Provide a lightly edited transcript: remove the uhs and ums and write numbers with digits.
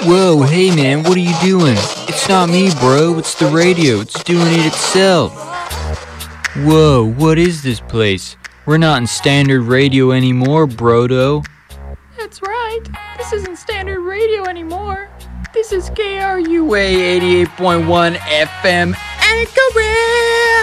Whoa, hey man, what are you doing? It's not me, bro, it's the radio, it's doing it itself. Whoa, what is this place? We're not in standard radio anymore, brodo. That's right, this isn't standard radio anymore. This is KRUA 88.1 FM Anchorage!